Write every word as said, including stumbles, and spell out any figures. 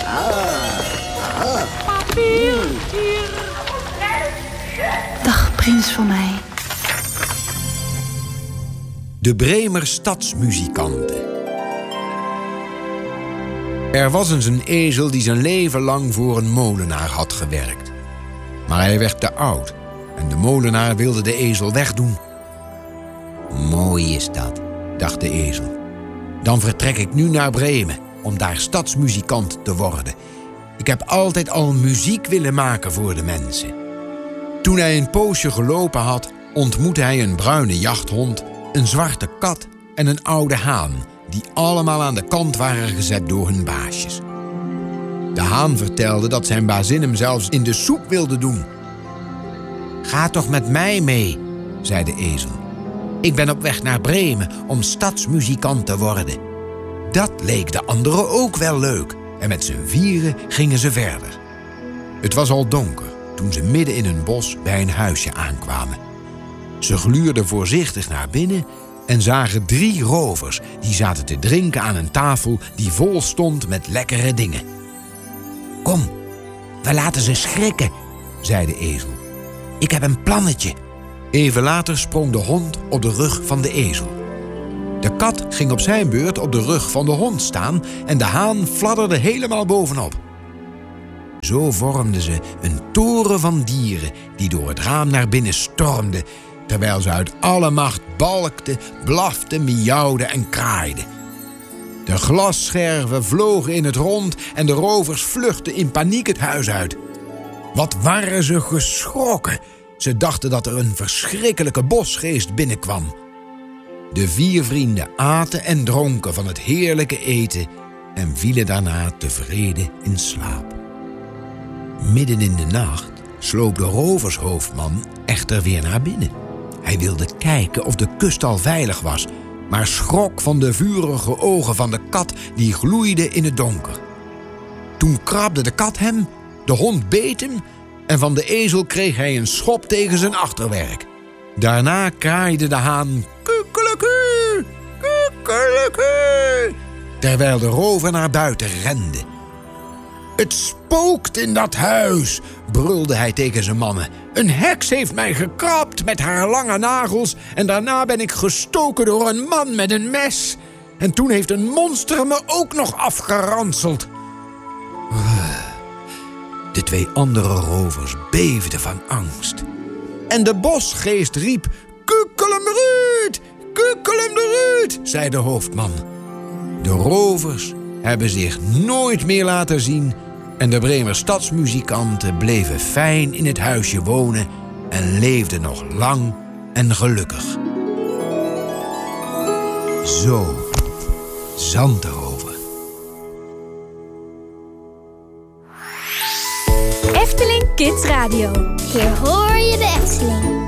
Papier, hier. Dag, prins van mij. De Bremer stadsmuzikanten. Er was eens een ezel die zijn leven lang voor een molenaar had gewerkt. Maar hij werd te oud en de molenaar wilde de ezel wegdoen. Mooi is dat, dacht de ezel. Dan vertrek ik nu naar Bremen om daar stadsmuzikant te worden. Ik heb altijd al muziek willen maken voor de mensen. Toen hij een poosje gelopen had, ontmoette hij een bruine jachthond, een zwarte kat en een oude haan, die allemaal aan de kant waren gezet door hun baasjes. De haan vertelde dat zijn bazin hem zelfs in de soep wilde doen. Ga toch met mij mee, zei de ezel. Ik ben op weg naar Bremen om stadsmuzikant te worden. Dat leek de anderen ook wel leuk en met z'n vieren gingen ze verder. Het was al donker toen ze midden in een bos bij een huisje aankwamen. Ze gluurden voorzichtig naar binnen en zagen drie rovers die zaten te drinken aan een tafel die vol stond met lekkere dingen. Kom, we laten ze schrikken, zei de ezel. Ik heb een plannetje. Even later sprong de hond op de rug van de ezel. De kat ging op zijn beurt op de rug van de hond staan en de haan fladderde helemaal bovenop. Zo vormden ze een toren van dieren die door het raam naar binnen stormden, terwijl ze uit alle macht balkten, blaften, miauwden en kraaiden. De glasscherven vlogen in het rond en de rovers vluchtten in paniek het huis uit. Wat waren ze geschrokken! Ze dachten dat er een verschrikkelijke bosgeest binnenkwam. De vier vrienden aten en dronken van het heerlijke eten en vielen daarna tevreden in slaap. Midden in de nacht sloop de rovershoofdman echter weer naar binnen. Hij wilde kijken of de kust al veilig was, maar schrok van de vurige ogen van de kat die gloeide in het donker. Toen krabde de kat hem, de hond beet hem en van de ezel kreeg hij een schop tegen zijn achterwerk. Daarna kraaide de haan kukeleku, kukeleku, terwijl de rover naar buiten rende. Het spookt in dat huis, brulde hij tegen zijn mannen. Een heks heeft mij gekrabt met haar lange nagels en daarna ben ik gestoken door een man met een mes. En toen heeft een monster me ook nog afgeranseld. De twee andere rovers beefden van angst. En de bosgeest riep, kukelemruut, kukelemruut, zei de hoofdman. De rovers hebben zich nooit meer laten zien en de Bremer stadsmuzikanten bleven fijn in het huisje wonen en leefden nog lang en gelukkig. Zo, Zanderover. Efteling Kids Radio. Hier hoor je de Efteling.